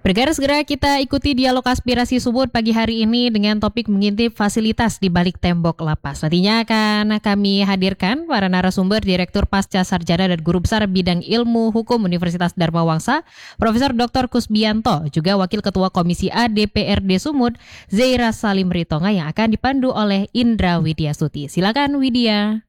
Bergerak segera kita ikuti dialog aspirasi Sumut pagi hari ini dengan topik mengintip fasilitas di balik tembok lapas. Nantinya akan kami hadirkan para narasumber Direktur Pasca Sarjana dan Guru Besar Bidang Ilmu Hukum Universitas Dharma Wangsa, Profesor Dr. Kusbianto, juga Wakil Ketua Komisi A DPRD Sumut, Zaira Salim Ritonga, yang akan dipandu oleh Indra Widiasuti. Silakan Widya.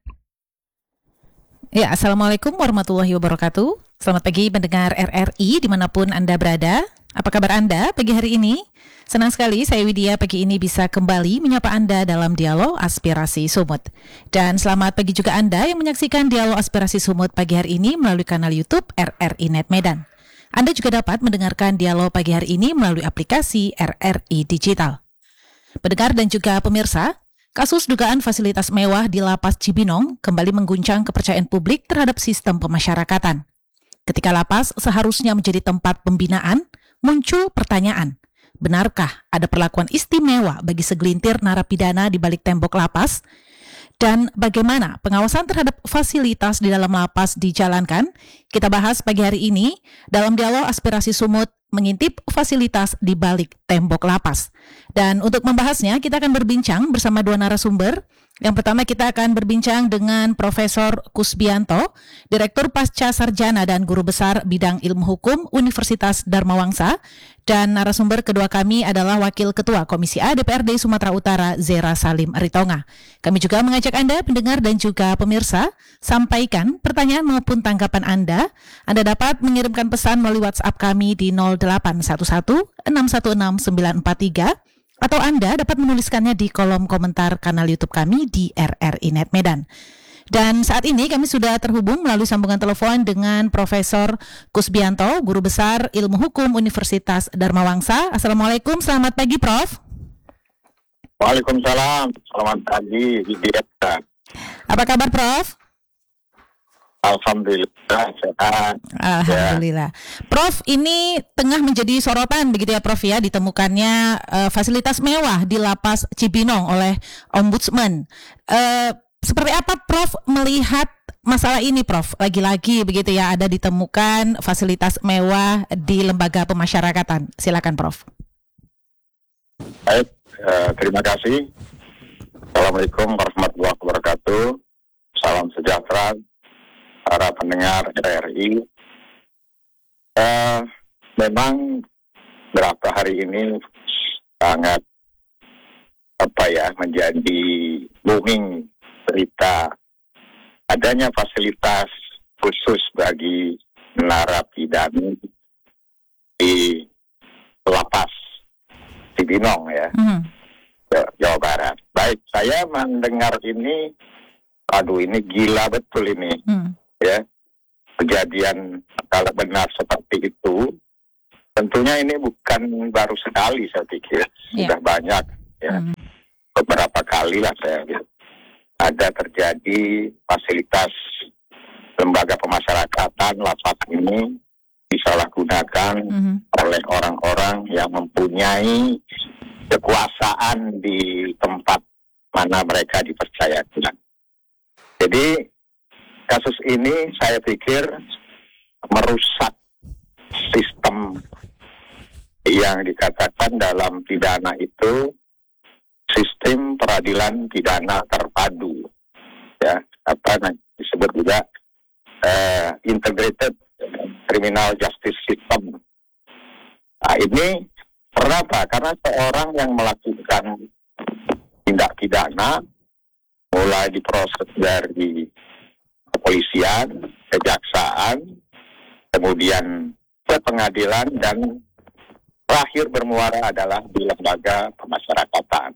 Ya, Assalamualaikum warahmatullahi wabarakatuh. Selamat pagi pendengar RRI dimanapun Anda berada. Apa kabar Anda pagi hari ini? Senang sekali saya Widya pagi ini bisa kembali menyapa Anda dalam Dialog Aspirasi Sumut. Dan selamat pagi juga Anda yang menyaksikan Dialog Aspirasi Sumut pagi hari ini melalui kanal YouTube RRI Net Medan. Anda juga dapat mendengarkan dialog pagi hari ini melalui aplikasi RRI Digital. Pendengar dan juga pemirsa, kasus dugaan fasilitas mewah di Lapas Cibinong kembali mengguncang kepercayaan publik terhadap sistem pemasyarakatan. Ketika lapas seharusnya menjadi tempat pembinaan, muncul pertanyaan, benarkah ada perlakuan istimewa bagi segelintir narapidana di balik tembok lapas? Dan bagaimana pengawasan terhadap fasilitas di dalam lapas dijalankan? Kita bahas pagi hari ini dalam Dialog Aspirasi Sumut mengintip fasilitas di balik tembok lapas. Dan untuk membahasnya kita akan berbincang bersama dua narasumber. Yang pertama kita akan berbincang dengan Profesor Kusbianto, Direktur Pasca Sarjana dan Guru Besar Bidang Ilmu Hukum Universitas Dharma Wangsa. Dan narasumber kedua kami adalah Wakil Ketua Komisi A DPRD Sumatera Utara, Zaira Salim Ritonga. Kami juga mengajak Anda pendengar dan juga pemirsa, sampaikan pertanyaan maupun tanggapan Anda. Anda dapat mengirimkan pesan melalui WhatsApp kami di 0811 616 943. Atau Anda dapat menuliskannya di kolom komentar kanal YouTube kami di RRI Net Medan. Dan saat ini kami sudah terhubung melalui sambungan telepon dengan Profesor Kusbianto, Guru Besar Ilmu Hukum Universitas Dharma Wangsa. Assalamualaikum, selamat pagi Prof. Waalaikumsalam, selamat pagi. Apa kabar Prof? Alhamdulillah sehat. Alhamdulillah. Ya. Prof, ini tengah menjadi sorotan begitu ya Prof ya, ditemukannya fasilitas mewah di Lapas Cibinong oleh Ombudsman. Seperti apa Prof melihat masalah ini Prof? Lagi-lagi begitu ya, ada ditemukan fasilitas mewah di lembaga pemasyarakatan. Silakan Prof. Baik, terima kasih. Assalamualaikum warahmatullahi wabarakatuh. Salam sejahtera para pendengar RRI. Memang berapa hari ini sangat menjadi booming berita adanya fasilitas khusus bagi narapidana di Lapas Cibinong ya, Jawa Barat. Baik, saya mendengar ini, ini gila betul ini. Ya, kejadian kalau benar seperti itu, tentunya ini bukan baru sekali, saya pikir sudah banyak ya, beberapa kali lah saya lihat ada terjadi fasilitas lembaga pemasyarakatan lapas ini disalahgunakan oleh orang-orang yang mempunyai kekuasaan di tempat mana mereka dipercayakan. Jadi kasus ini saya pikir merusak sistem yang dikatakan dalam pidana itu sistem peradilan pidana terpadu, ya, disebut juga integrated criminal justice system. Nah, ini kenapa? Karena seorang yang melakukan tindak pidana mulai diproses dari kepolisian, kejaksaan, kemudian ke pengadilan, dan terakhir bermuara adalah di lembaga pemasyarakatan.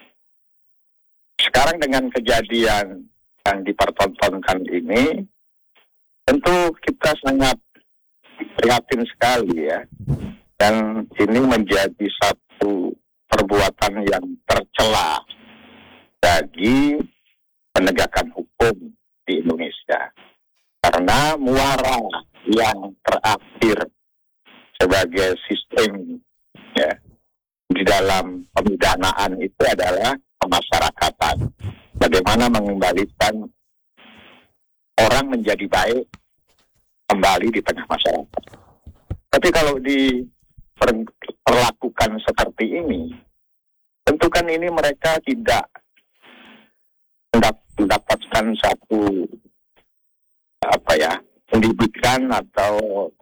Sekarang dengan kejadian yang dipertontonkan ini, tentu kita sangat prihatin sekali ya, dan ini menjadi satu perbuatan yang tercela bagi penegakan hukum di Indonesia, karena muara yang terakhir sebagai sistem ya di dalam pemidanaan itu adalah pemasyarakatan. Bagaimana mengembalikan orang menjadi baik kembali di tengah masyarakat. Tapi kalau memperlakukan seperti ini, tentu kan ini mereka tidak mendapatkan satu pendidikan atau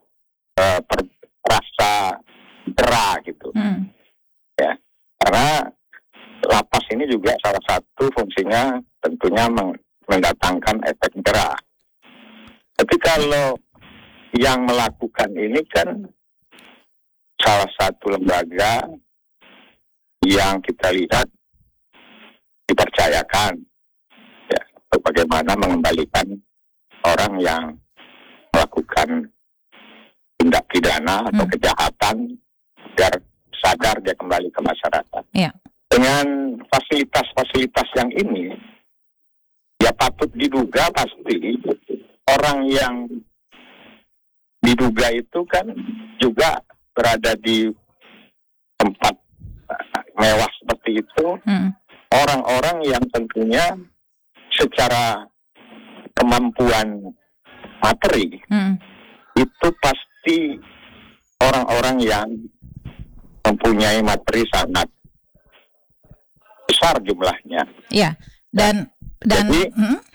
rasa jera gitu. Ya, karena lapas ini juga salah satu fungsinya tentunya mendatangkan efek jera. Tapi kalau yang melakukan ini kan salah satu lembaga yang kita lihat dipercayakan ya, bagaimana mengembalikan orang yang melakukan tindak pidana atau kejahatan biar sadar dia kembali ke masyarakat. Yeah. Dengan fasilitas-fasilitas yang ini, ya patut diduga pasti orang yang diduga itu kan juga berada di tempat mewah seperti itu, orang-orang yang tentunya secara kemampuan materi itu pasti orang-orang yang mempunyai materi sangat besar jumlahnya. Ya, dan jadi,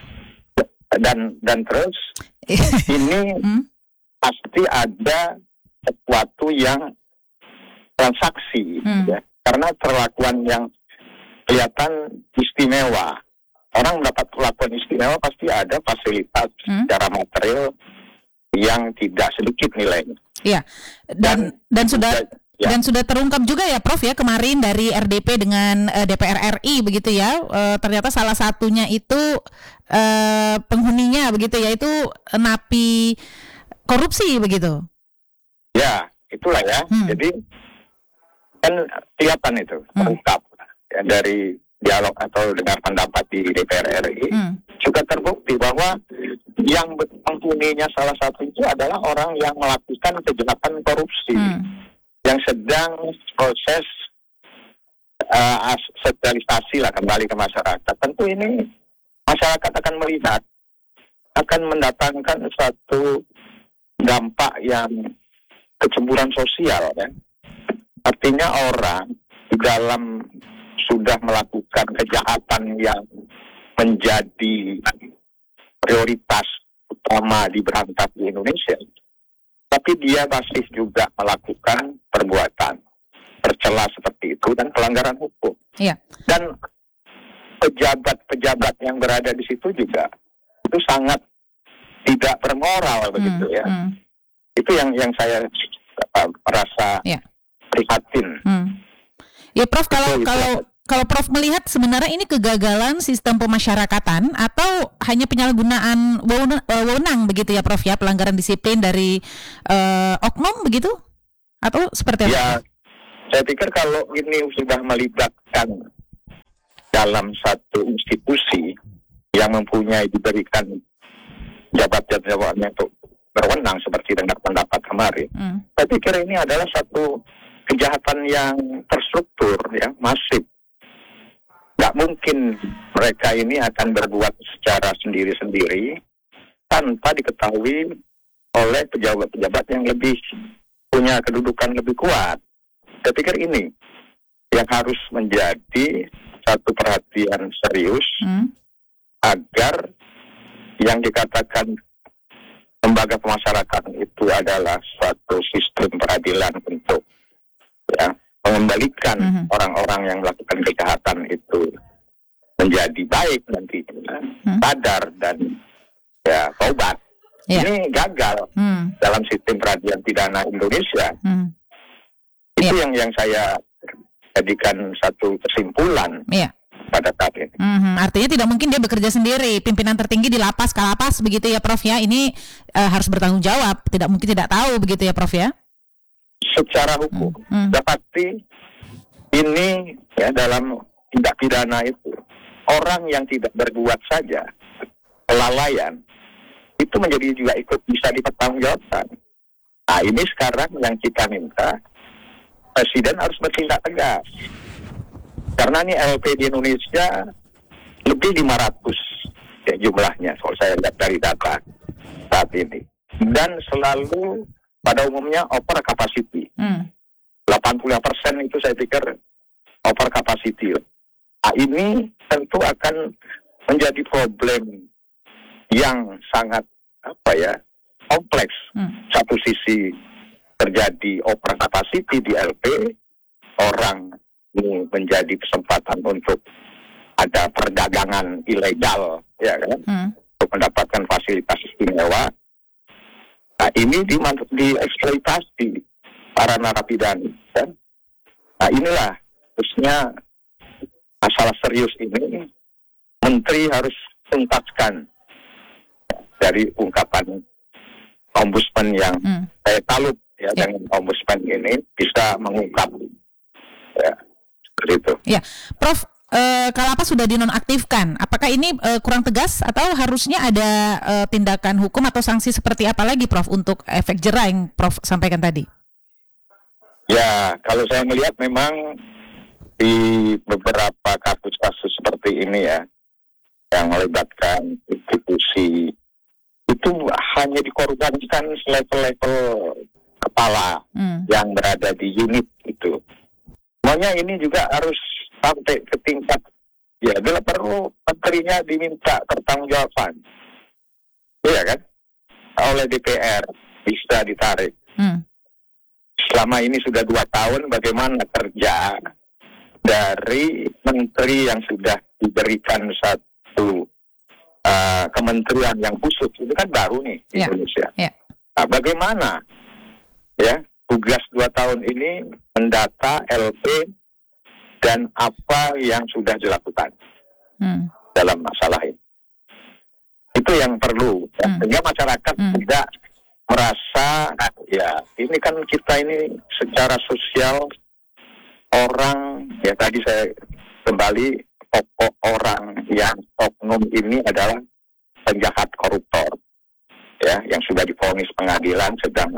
dan terus ini pasti ada sesuatu yang transaksi, ya. Karena perlakuan yang kelihatan istimewa. Orang mendapat perlakuan istimewa pasti ada fasilitas secara material yang tidak sedikit nilainya. Iya. Dan sudah terungkap juga ya Prof ya kemarin dari RDP dengan DPR RI begitu ya. Ternyata salah satunya itu penghuninya begitu ya, itu napi korupsi begitu. Ya, itulah ya. Jadi kan kelihatan itu terungkap ya, dari dialog atau dengar pendapat di DPR RI juga terbukti bahwa yang penghuninya salah satu itu adalah orang yang melakukan kejahatan korupsi yang sedang proses sosialisasi lah kembali ke masyarakat. Tentu ini masyarakat akan melihat, akan mendatangkan suatu dampak yang kecemburuan sosial ya. Artinya orang di dalam sudah melakukan kejahatan yang menjadi prioritas utama diberantas di Indonesia, tapi dia masih juga melakukan perbuatan tercela seperti itu dan pelanggaran hukum. Yeah. Dan pejabat-pejabat yang berada di situ juga itu sangat tidak bermoral begitu ya. Itu yang saya merasa prihatin. Ya Prof, kalau Prof melihat sebenarnya ini kegagalan sistem pemasyarakatan atau hanya penyalahgunaan wewenang begitu ya Prof ya, pelanggaran disiplin dari oknum begitu? Atau seperti apa? Ya, saya pikir kalau ini sudah melibatkan dalam satu institusi yang diberikan jabat-jabatannya untuk berwenang seperti dengar pendapat kemarin, saya pikir ini adalah satu kejahatan yang terstruktur ya, masif. Gak mungkin mereka ini akan berbuat secara sendiri-sendiri tanpa diketahui oleh pejabat-pejabat yang lebih punya kedudukan lebih kuat. Saya pikir ini yang harus menjadi satu perhatian serius agar yang dikatakan lembaga pemasyarakatan itu adalah suatu sistem peradilan untuk mengembalikan orang-orang yang melakukan kejahatan itu menjadi baik nanti sadar dan taubat. Ini gagal dalam sistem peradilan pidana Indonesia. Itu yang saya jadikan satu kesimpulan pada saat ini. Artinya tidak mungkin dia bekerja sendiri. Pimpinan tertinggi di lapas, kalapas begitu ya Prof ya. Ini harus bertanggung jawab. Tidak mungkin tidak tahu begitu ya Prof ya. Secara hukum, pasti ini ya dalam tindak pidana itu orang yang tidak berbuat saja kelalaian itu menjadi juga ikut bisa dipertanggungjawabkan. Nah ini sekarang yang kita minta Presiden harus bertindak tegas karena ini LP di Indonesia lebih 500 ya jumlahnya kalau saya lihat dari data saat ini, dan selalu pada umumnya over capacity. 85% itu saya pikir over capacity. Nah, ini tentu akan menjadi problem yang sangat kompleks. Satu sisi terjadi over capacity di LP, orang ini menjadi kesempatan untuk ada perdagangan ilegal, ya kan, untuk mendapatkan fasilitas istimewa. Nah, ini dieksploitasi para narapidana. Kan? Nah, inilah khususnya masalah serius ini, Menteri harus tuntaskan dari ungkapan Ombudsman yang saya salut dengan Ombudsman ini bisa mengungkap seperti itu. Ya, Prof, Kalapas sudah dinonaktifkan. Apakah ini kurang tegas atau harusnya ada tindakan hukum atau sanksi seperti apa lagi, Prof, untuk efek jerah yang Prof sampaikan tadi? Ya, kalau saya melihat memang di beberapa kasus-kasus seperti ini ya, yang melibatkan institusi, itu hanya dikorbankan selevel-level kepala yang berada di unit itu. Semuanya ini juga harus sampai ke tingkat, ya bila perlu menterinya diminta pertanggungjawaban, iya kan, oleh DPR bisa ditarik. Selama ini sudah 2 tahun, bagaimana kerja dari menteri yang sudah diberikan satu kementerian yang khusus, itu kan baru nih di Indonesia. Nah, bagaimana ya tugas 2 tahun ini mendata LP dan apa yang sudah dilakukan dalam masalah ini. Itu yang perlu, sehingga masyarakat tidak merasa, ya ini kan kita ini secara sosial orang, ya tadi saya kembali, pokok orang yang oknum ini adalah penjahat koruptor, ya yang sudah divonis pengadilan sedang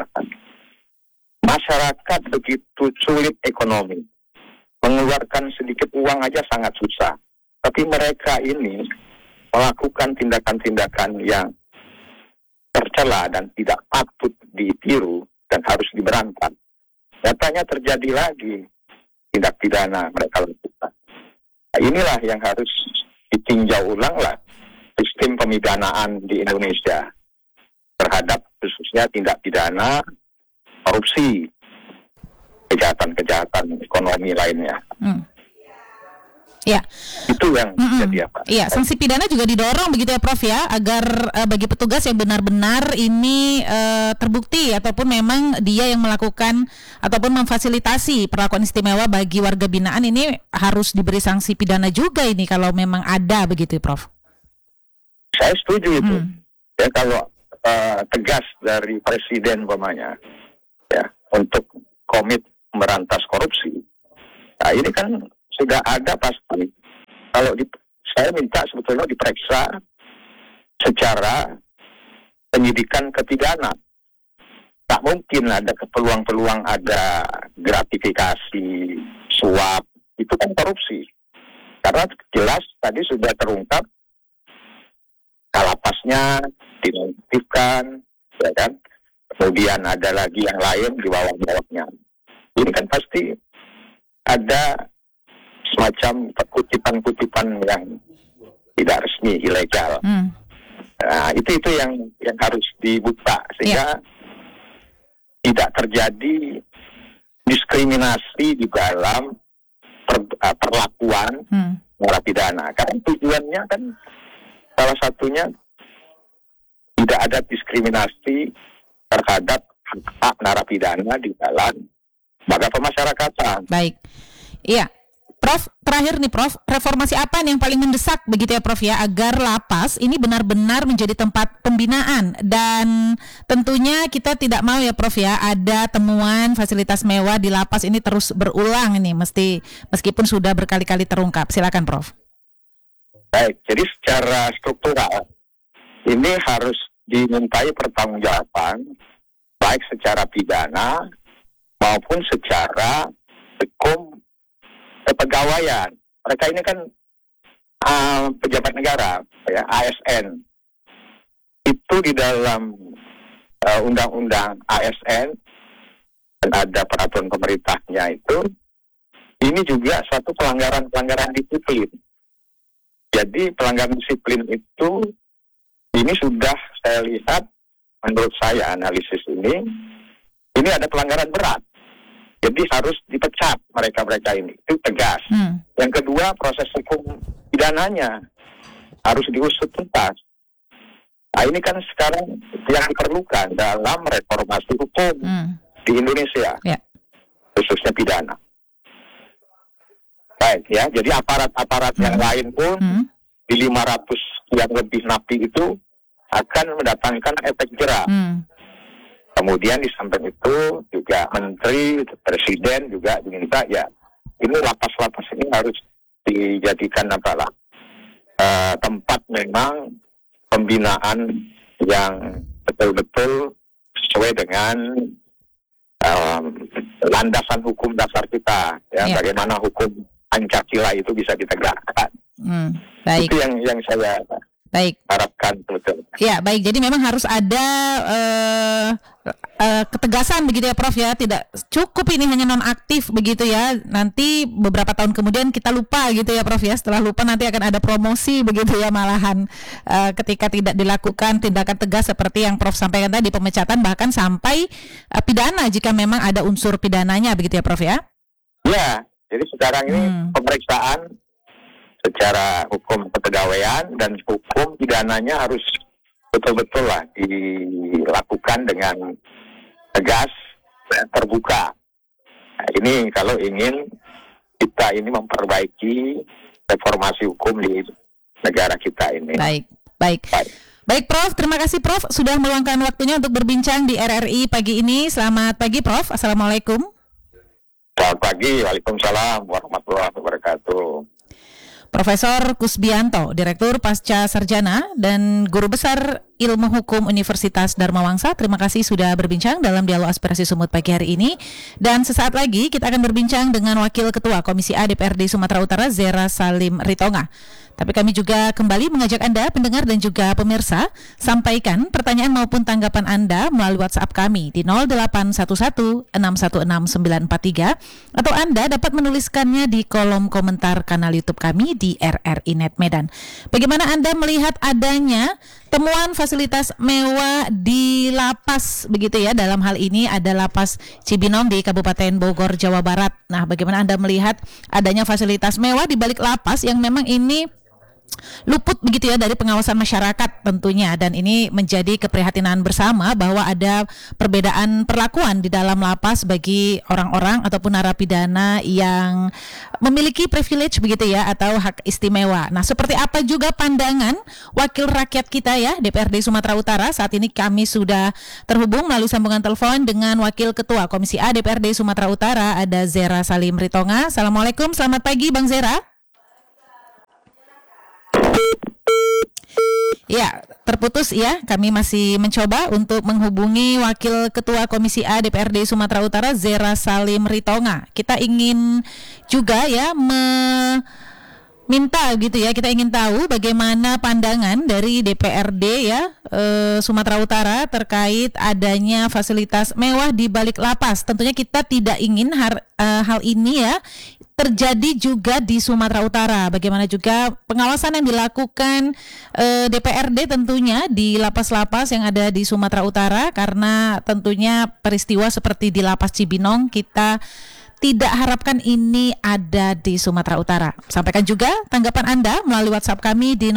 masyarakat begitu sulit ekonomi, mengeluarkan sedikit uang aja sangat susah, tapi mereka ini melakukan tindakan-tindakan yang tercela dan tidak patut ditiru dan harus diberantas. Nyatanya terjadi lagi tindak pidana mereka lakukan. Nah, inilah yang harus ditinjau ulang lah sistem pemidanaan di Indonesia terhadap khususnya tindak pidana korupsi, kejahatan-kejahatan ekonomi lainnya. Ya. Itu yang jadi apa? Iya, sanksi pidana juga didorong begitu ya, Prof ya, agar bagi petugas yang benar-benar ini terbukti ataupun memang dia yang melakukan ataupun memfasilitasi perlakuan istimewa bagi warga binaan ini harus diberi sanksi pidana juga ini kalau memang ada begitu, Prof. Saya setuju itu. Ya kalau tegas dari presiden umpamanya ya untuk komit memberantas korupsi. Nah, ini kan sudah ada pasti. Kalau saya minta sebetulnya diperiksa secara penyidikan ke pidana. Tak mungkin ada peluang-peluang ada gratifikasi, suap, itu kan korupsi. Karena jelas tadi sudah terungkap kalapasnya dinonaktifkan, ya kan? Kemudian ada lagi yang lain di bawah-bawahnya. Ini kan pasti ada semacam kutipan-kutipan yang tidak resmi, ilegal. Nah, itu yang harus dibuka sehingga tidak terjadi diskriminasi di dalam perlakuan narapidana. Karena tujuannya kan salah satunya tidak ada diskriminasi terhadap hak narapidana di dalam lembaga pemasyarakatan. Baik, iya. Prof, terakhir nih Prof, reformasi apa nih yang paling mendesak begitu ya Prof ya, agar lapas ini benar-benar menjadi tempat pembinaan, dan tentunya kita tidak mau ya Prof ya ada temuan fasilitas mewah di lapas ini terus berulang ini, meskipun sudah berkali-kali terungkap. Silakan Prof. Baik, jadi secara struktural ini harus dimintai pertanggungjawaban baik secara pidana maupun secara hukum kepegawaian. Mereka ini kan pejabat negara, ya, ASN. Itu di dalam undang-undang ASN dan ada peraturan pemerintahnya itu, ini juga suatu pelanggaran disiplin. Jadi pelanggaran disiplin itu, ini sudah saya lihat, menurut saya analisis ini ada pelanggaran berat. Jadi harus dipecat mereka ini, itu tegas. Yang kedua, proses hukum pidananya harus diusut tuntas. Nah, ini kan sekarang yang diperlukan dalam reformasi hukum di Indonesia, khususnya pidana. Baik ya, jadi aparat-aparat yang lain pun di 500 yang lebih napi itu akan mendatangkan efek jerah. Kemudian di samping itu juga menteri, presiden juga diminta ya, ini lapas-lapas ini harus dijadikan tempat memang pembinaan yang betul-betul sesuai dengan landasan hukum dasar kita, ya. Bagaimana hukum Pancasila itu bisa ditegakkan. Baik. Itu yang saya harapkan betul. Ya, baik. Jadi memang harus ada ketegasan begitu ya, Prof ya. Tidak cukup ini hanya nonaktif begitu ya. Nanti beberapa tahun kemudian kita lupa gitu ya, Prof ya. Setelah lupa nanti akan ada promosi begitu ya, malahan ketika tidak dilakukan tindakan tegas seperti yang Prof sampaikan tadi, pemecatan bahkan sampai pidana jika memang ada unsur pidananya begitu ya, Prof ya. Ya, jadi sekarang ini pemeriksaan secara hukum kepegawaian dan hukum pidananya harus betul-betul lah dilakukan dengan tegas dan terbuka. Nah, ini kalau ingin kita ini memperbaiki reformasi hukum di negara kita ini. Baik, Prof. Terima kasih, Prof. Sudah meluangkan waktunya untuk berbincang di RRI pagi ini. Selamat pagi, Prof. Assalamualaikum. Selamat pagi. Waalaikumsalam warahmatullahi wabarakatuh. Profesor Kusbianto, Direktur Pasca Sarjana dan Guru Besar Ilmu Hukum Universitas Dharma Wangsa. Terima kasih sudah berbincang dalam Dialog Aspirasi Sumut pagi hari ini. Dan sesaat lagi kita akan berbincang dengan Wakil Ketua Komisi A DPRD Sumatera Utara, Zera Salim Ritonga. Tapi kami juga kembali mengajak Anda, pendengar dan juga pemirsa, sampaikan pertanyaan maupun tanggapan Anda melalui WhatsApp kami di 0811-616-943 atau Anda dapat menuliskannya di kolom komentar kanal YouTube kami di RRI Net Medan. Bagaimana Anda melihat adanya temuan fasilitas mewah di lapas begitu ya? Dalam hal ini ada lapas Cibinong di Kabupaten Bogor, Jawa Barat. Nah, bagaimana Anda melihat adanya fasilitas mewah di balik lapas yang memang ini luput begitu ya dari pengawasan masyarakat tentunya, dan ini menjadi keprihatinan bersama bahwa ada perbedaan perlakuan di dalam lapas bagi orang-orang ataupun narapidana yang memiliki privilege begitu ya atau hak istimewa. Nah, seperti apa juga pandangan wakil rakyat kita ya DPRD Sumatera Utara? Saat ini kami sudah terhubung melalui sambungan telepon dengan Wakil Ketua Komisi A DPRD Sumatera Utara, ada Zera Salim Ritonga. Assalamualaikum, selamat pagi Bang Zera. Ya, terputus ya. Kami masih mencoba untuk menghubungi Wakil Ketua Komisi A DPRD Sumatera Utara, Zera Salim Ritonga. Kita ingin juga ya minta gitu ya, kita ingin tahu bagaimana pandangan dari DPRD ya Sumatera Utara terkait adanya fasilitas mewah di balik lapas. Tentunya kita tidak ingin hal ini ya terjadi juga di Sumatera Utara. Bagaimana juga pengawasan yang dilakukan DPRD tentunya di lapas-lapas yang ada di Sumatera Utara, karena tentunya peristiwa seperti di Lapas Cibinong kita tidak harapkan ini ada di Sumatera Utara. Sampaikan juga tanggapan Anda melalui WhatsApp kami di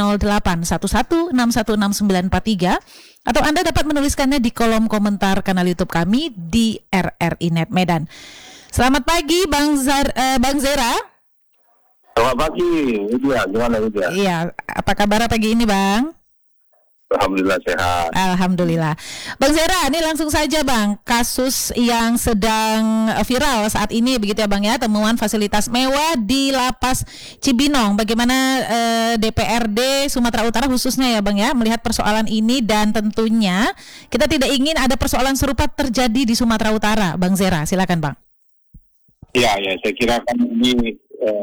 0811616943 atau Anda dapat menuliskannya di kolom komentar kanal YouTube kami di RRI Net Medan. Selamat pagi Bang Zera. Selamat pagi, Widya. Gimana Widya? Iya, apa kabar pagi ini Bang? Alhamdulillah sehat. Alhamdulillah. Bang Zera, ini langsung saja Bang, kasus yang sedang viral saat ini begitu ya Bang ya, temuan fasilitas mewah di Lapas Cibinong. Bagaimana DPRD Sumatera Utara khususnya ya Bang ya melihat persoalan ini, dan tentunya kita tidak ingin ada persoalan serupa terjadi di Sumatera Utara. Bang Zera, silakan Bang. Ya, saya kira kan ini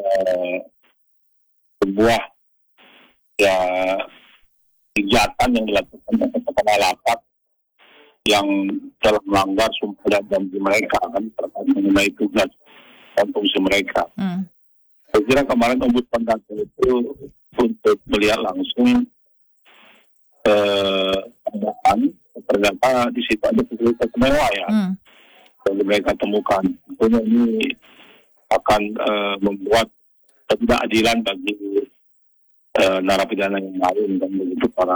sebuah kejahatan yang dilakukan oleh kepala lapas yang telah melanggar sumpah dan janji mereka kan terkait mengenai tugas dan fungsi mereka. Saya kira kemarin Ombudsman datang itu untuk melihat langsung keadaan, ternyata di situ ada fasilitas mewah ya yang mereka temukan. Tentunya ini akan membuat ketidakadilan bagi narapidana yang lain dan begitu para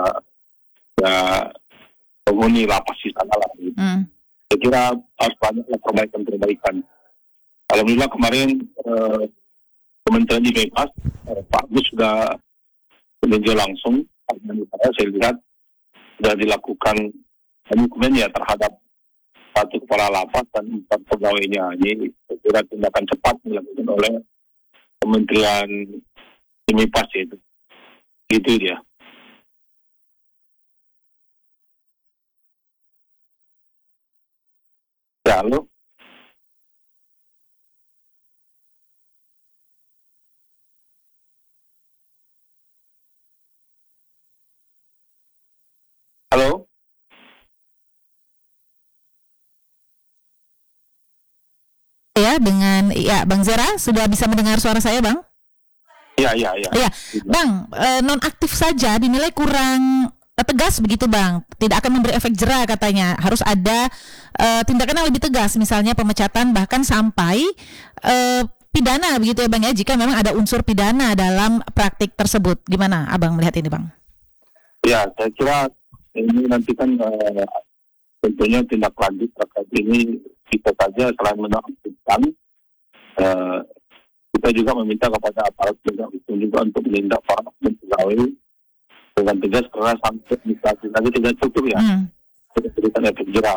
penghuni lapas di sana lah. Saya kira harus banyaklah perbaikan. Alhamdulillah kemarin Kementerian Bebas Pak Agus sudah meninjau langsung. Saya lihat sudah dilakukan komitmen ya terhadap 1 kepala lapas dan 4 pegawainya. Ini saya kira tindakan cepat dilakukan oleh Kementerian Bebas itu. Gitu dia. Ya, halo. Halo. Ya, Bang Zera sudah bisa mendengar suara saya, Bang? Ya. Ya, Bang, nonaktif saja dinilai kurang tegas begitu, Bang. Tidak akan memberi efek jera katanya. Harus ada tindakan yang lebih tegas, misalnya pemecatan bahkan sampai pidana begitu ya, Bang ya. Jika memang ada unsur pidana dalam praktik tersebut. Gimana Abang melihat ini, Bang? Ya, saya kira ini nanti kan tentunya tindak lanjut terkait ini kita saja selain menonaktifkan, kita juga meminta kepada aparat penegak hukum juga untuk menindak para pegawai dengan tegas karena sampai administrasi lagi tidak cukup ya. Kita berikan efek jera.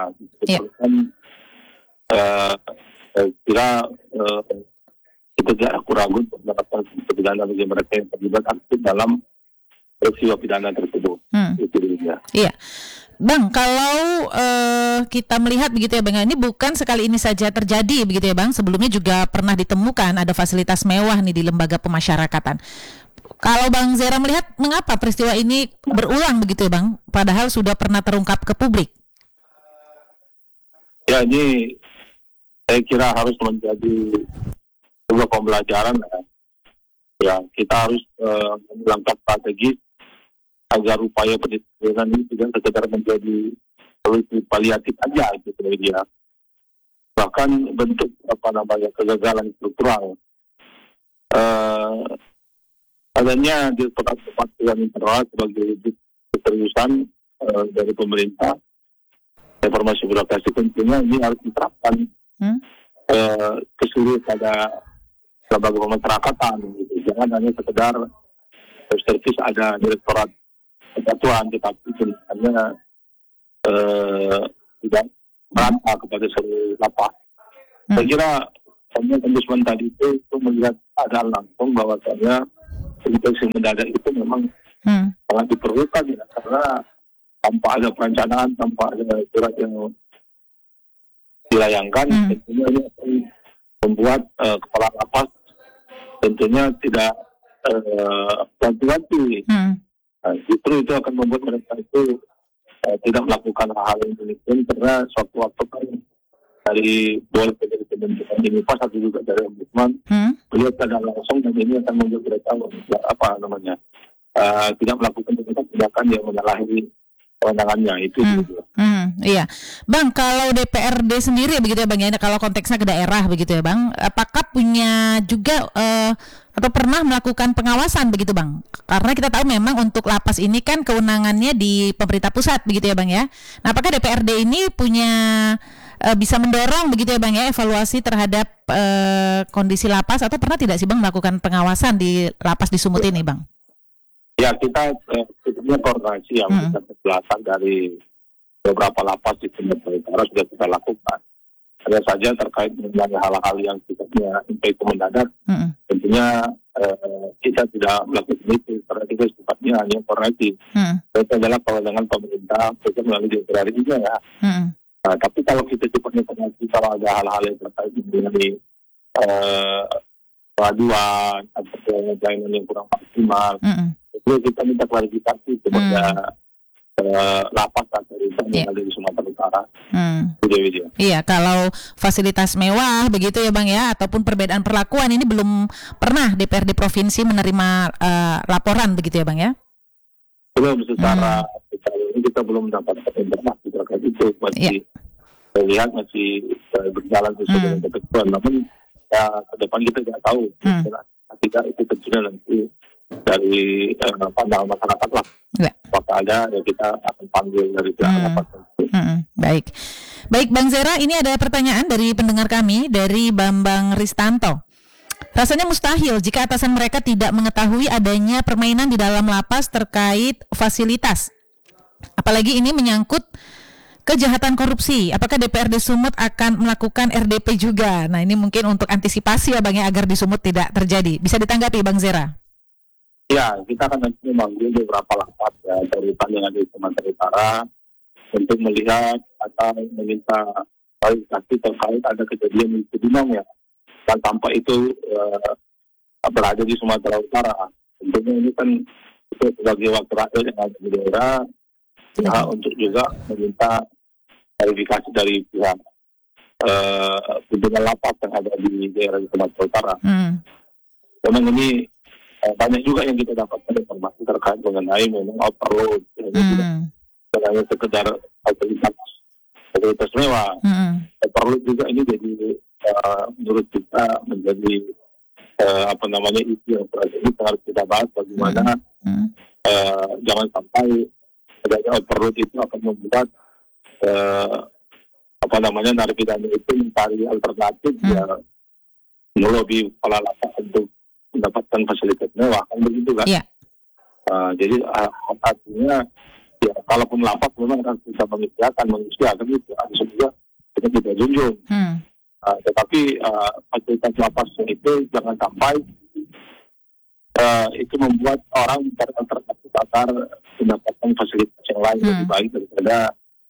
Saya kira kita tidak ragu untuk mendapatkan pidana bagi mereka yang terlibat aktif dalam peristiwa pidana tersebut. Itu dia. Iya. Bang, kalau kita melihat begitu ya Bang, ini bukan sekali ini saja terjadi begitu ya Bang, sebelumnya juga pernah ditemukan ada fasilitas mewah nih di lembaga pemasyarakatan. Kalau Bang Zera melihat mengapa peristiwa ini berulang begitu ya Bang, padahal sudah pernah terungkap ke publik? Ya, ini saya kira harus menjadi sebuah pembelajaran ya. Ya, kita harus melangkah strategis agar upaya pendisiplinan ini tidak sekedar menjadi solusi paliatif aja itu dia. Bahkan bentuk kegagalan struktural. Adanya di tempat-tempat yang internal sebagai keseriusan dari pemerintah, reformasi birokrasi tentunya ini harus diterapkan ke seluruh pada lembaga pemasyarakatan. Gitu. Jangan hanya sekedar servis ada direktorat kesatuan, tetapi sebenarnya tidak merata kepada seluruh lapas. Saya kira Ombudsman tadi itu melihat keadaan langsung bahwasanya inspeksi mendadak itu memang sangat diperlukan ya, karena tanpa ada perencanaan, tanpa ada surat yang dilayangkan, tentunya ini akan membuat kepala lapas tentunya tidak ganti-ganti. Justru itu akan membuat mereka itu tidak melakukan hal yang demikian karena suatu waktu kan dari boleh dari pembentukan ini pas atau juga dari Ombudsman melihat keadaan langsung dan ini akan membuat mereka tidak melakukan tindakan yang menyalahi kewenangannya itu. Iya, Bang. Kalau DPRD sendiri begitu ya Bang ya, kalau konteksnya ke daerah begitu ya Bang, apakah punya juga atau pernah melakukan pengawasan begitu Bang? Karena kita tahu memang untuk lapas ini kan kewenangannya di pemerintah pusat begitu ya Bang ya. Nah, apakah DPRD ini punya bisa mendorong begitu ya Bang ya evaluasi terhadap kondisi lapas, atau pernah tidak sih Bang melakukan pengawasan di lapas di Sumut ini Bang? Ya, kita punya koordinasi yang kita kejelasan dari beberapa lapas di Sumatera Utara sudah kita lakukan. Ada saja terkait dengan hal-hal yang sifatnya impact mendadak, tentunya kita tidak melakukan itu karena itu sifatnya hanya koordinasi. Itu adalah kewenangan pemerintah, itu melalui DPR juga ya. Tapi kalau kita sifatnya koordinasi, kalau ada hal-hal yang terkait dengan pengaduan atau pelayanan yang kurang maksimal, itu kita minta klarifikasi kepada lapas atau rutan yang ada di Sumatera Utara. Iya, kalau fasilitas mewah begitu ya Bang ya, ataupun perbedaan perlakuan ini belum pernah DPRD provinsi menerima laporan begitu ya Bang ya? Belum, secara ini kita belum mendapatkan informasi terkait itu, masih terlihat masih berjalan sesuai dengan ketentuan. Namun ya ke depan kita tidak tahu, ketika itu tentunya nanti dari pandangan masyarakat lah. Apakah ada ya kita akan panggil dari pihak lapas. Baik Bang Zera, ini ada pertanyaan dari pendengar kami dari Bambang Ristanto. Rasanya mustahil jika atasan mereka tidak mengetahui adanya permainan di dalam lapas terkait fasilitas. Apalagi ini menyangkut kejahatan korupsi. Apakah DPRD Sumut akan melakukan RDP juga? Nah, ini mungkin untuk antisipasi ya Bang ya, agar di Sumut tidak terjadi. Bisa ditanggapi Bang Zera? Ya, kita akan nanti memanggil beberapa lapas ya, dari pandangan di Sumatera Utara untuk melihat atau meminta klarifikasi terkait ada kejadian di Cibinong ya. Dan tanpa itu berada di Sumatera Utara. Tentunya ini kan itu sebagai wakil rakyat yang ada di daerah untuk juga meminta klarifikasi dari pihak pimpinan lapas yang ada di daerah di Sumatera Utara. Memang ini banyak juga yang kita dapatkan informasi terkait mengenai memang overload. Tidak hanya sekedar fasilitas mewah. Overload juga ini jadi menurut kita menjadi isu yang strategis harus kita bahas bagaimana jangan sampai adanya overload itu akan membuat narapidana itu mencari alternatif ya melobi kepala lapas untuk mendapatkan fasilitas mewah, kan begitu kan? Jadi artinya ya kalaupun lapas memang harus bisa mengusahakan itu harus juga kita tidak junjung. Tetapi fasilitas lapas itu jangan sampai itu membuat orang terkait agar mendapatkan fasilitas yang lain lebih baik daripada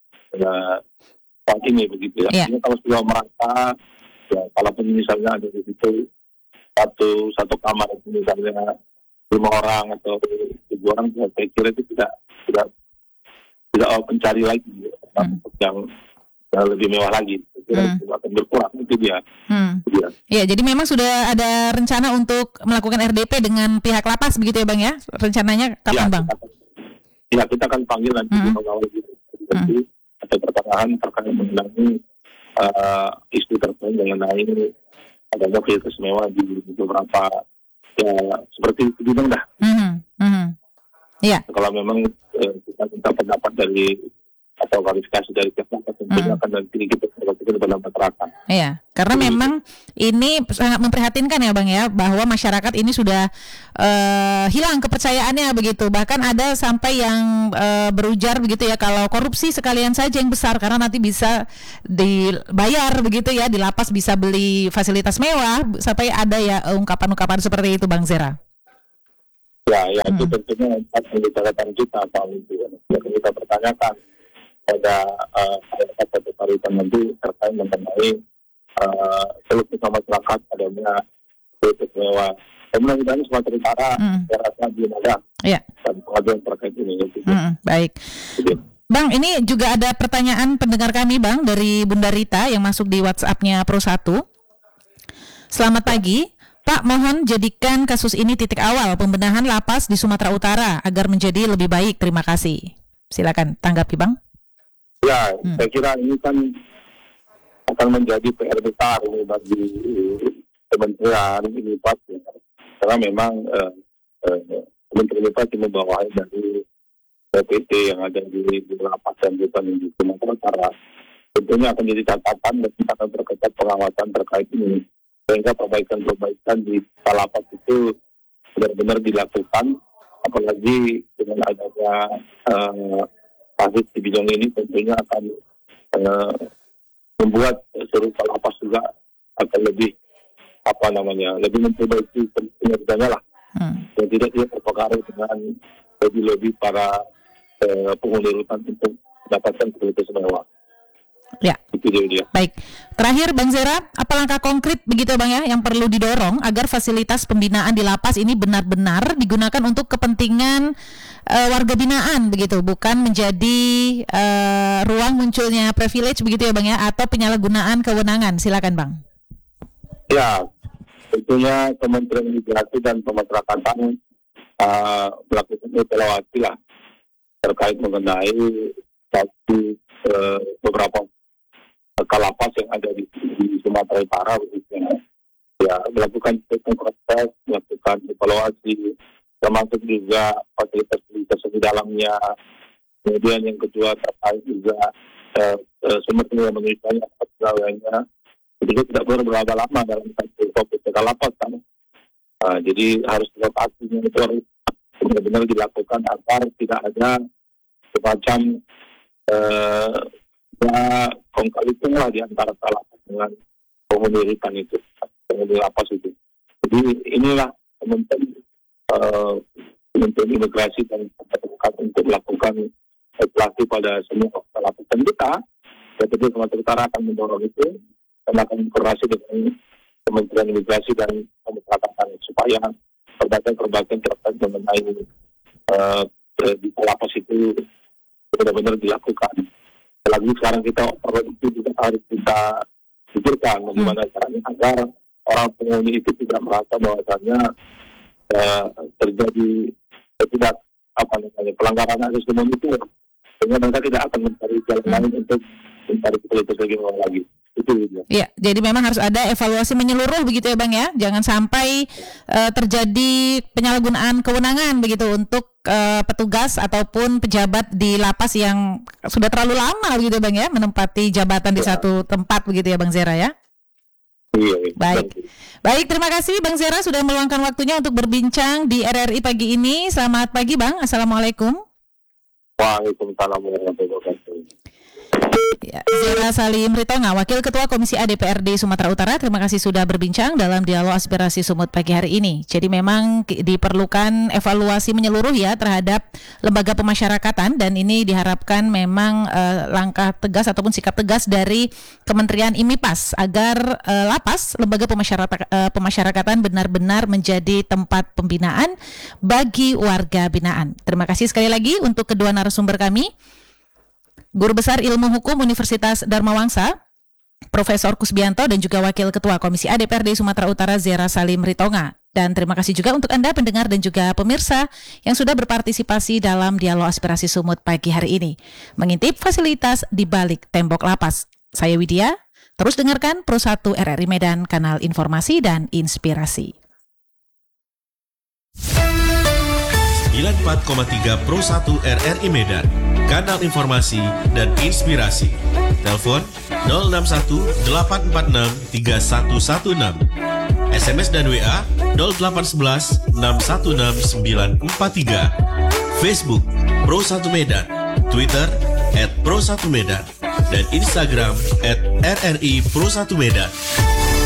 saat ini begitu ya. Kalau sudah merasa ya kalaupun misalnya ada di situ satu kamar itu misalnya 5 orang atau 7 orang, saya kira itu tidak mencari lagi yang lebih mewah lagi. Akan berkurang itu dia. Ya, jadi memang sudah ada rencana untuk melakukan RDP dengan pihak lapas begitu ya Bang ya? Rencananya kapan Bang? Kita akan panggil nanti di pegawai atau pertengahan terkait mengenai isu terkait mengenai adanya fasilitas mewah di beberapa ya seperti itu juga dah. Kalau memang kita minta pendapat dari atau klarifikasi dari pihak tentunya akan nanti kita perhatikan dalam masyarakat. Iya, karena memang ini sangat memprihatinkan ya Bang ya, bahwa masyarakat ini sudah hilang kepercayaannya begitu. Bahkan ada sampai yang berujar begitu ya, kalau korupsi sekalian saja yang besar karena nanti bisa dibayar begitu ya, di lapas bisa beli fasilitas mewah, sampai ada ya ungkapan-ungkapan seperti itu Bang Zera. Ya itu tentunya menjadi catatan kita soal itu. Ya, kita pertanyakan pada satu paritan nanti terkait mengenai seluruh masyarakat adanya fasilitas mewah. Mudah-mudahan Sumatera Utara saya rasa belum ada dan pengaduan terkait ini. Baik. Bang, ini juga ada pertanyaan pendengar kami Bang dari Bunda Rita yang masuk di WhatsApp-nya Pro 1. Selamat pagi. Pak, mohon jadikan kasus ini titik awal pembenahan lapas di Sumatera Utara agar menjadi lebih baik. Terima kasih. Silakan tanggapi, Bang. Ya, saya kira ini kan akan menjadi PR besar ini bagi Kementerian ini Pak. Karena memang Kementerian Pak ini membawahi dari PT yang ada di lapas dan rutan di Sumatera Utara. Tentunya akan jadi catatan dan kita akan perketat pengawasan terkait ini. Sehingga perbaikan di lapas itu benar-benar dilakukan, apalagi dengan adanya kasus di bidang ini tentunya akan membuat seluruh lapas juga akan lebih lebih memperbaiki kinerjanya lah. Dan tidak terpengaruh dengan lebih para penghuni rutan untuk mendapatkan fasilitas mewah. Ya. Baik. Terakhir Bang Zera, apa langkah konkret begitu Bang ya yang perlu didorong agar fasilitas pembinaan di lapas ini benar-benar digunakan untuk kepentingan warga binaan begitu, bukan menjadi ruang munculnya privilege begitu ya Bang ya, atau penyalahgunaan kewenangan. Silakan Bang. Ya, tentunya Kementerian Imigrasi dan Pemasyarakatan melakukan evaluasi lah terkait mengenai beberapa kalapas yang ada di Sumatera Utara begitu ya, melakukan proses, melakukan evaluasi, termasuk juga fasilitas di dalamnya. Kemudian yang kedua terkait juga sumber daya manusianya, pegawainya, jadi tidak boleh berlama-lama dalam satu topik kalapas kan. Jadi harus rotasinya itu harus benar-benar dilakukan agar tidak ada semacam kong kali tengah di antara kalapas dengan penghuni rutan itu, penghuni lapas itu. Jadi inilah Kementerian Imigrasi dan Pemasyarakatan untuk melakukan evaluasi pada semua lapas. Dan kita, seperti Sumatera Utara akan mendorong itu dan akan berkoordinasi dengan Kementerian Imigrasi dan Pemasyarakatan supaya perbaikan terkait mengenai di lapas itu benar-benar dilakukan. Lagi sekarang kita itu juga harus kita pikirkan bagaimana caranya agar orang penghuni itu tidak merasa bahwasannya terjadi pelanggaran hak asasi manusia itu, sehingga mereka tidak akan mencari jalan lain untuk mencari fasilitas bagi orang lagi. Itu juga. Ya, jadi memang harus ada evaluasi menyeluruh begitu ya Bang ya. Jangan sampai terjadi penyalahgunaan kewenangan begitu untuk petugas ataupun pejabat di lapas yang sudah terlalu lama begitu Bang ya, menempati jabatan di satu tempat begitu ya Bang Zera ya. Iya. Baik, terima kasih Bang Zera sudah meluangkan waktunya untuk berbincang di RRI pagi ini. Selamat pagi Bang, Assalamualaikum. Waalaikumsalam warahmatullahi wabarakatuh. Ya, Zera Salim Ritonga, Wakil Ketua Komisi A DPRD Sumatera Utara, terima kasih sudah berbincang dalam dialog aspirasi Sumut pagi hari ini. Jadi memang diperlukan evaluasi menyeluruh ya terhadap lembaga pemasyarakatan, dan ini diharapkan memang langkah tegas ataupun sikap tegas dari Kementerian IMIPAS agar lapas, lembaga pemasyarakatan benar-benar menjadi tempat pembinaan bagi warga binaan. Terima kasih sekali lagi untuk kedua narasumber kami. Guru Besar Ilmu Hukum Universitas Dharma Wangsa, Profesor Kusbianto, dan juga Wakil Ketua Komisi A DPRD Sumatera Utara Zera Salim Ritonga. Dan terima kasih juga untuk Anda pendengar dan juga pemirsa yang sudah berpartisipasi dalam dialog aspirasi Sumut pagi hari ini, mengintip fasilitas di balik tembok lapas. Saya Widya, terus dengarkan Pro 1 RRI Medan, kanal informasi dan inspirasi. 94,3 Pro 1 RRI Medan, kanal informasi dan inspirasi. Telepon 061 846 3116. SMS dan WA 0811 616 943. Facebook Pro 1 Medan, Twitter @Pro 1 Medan, dan Instagram @RRI Pro 1 Medan.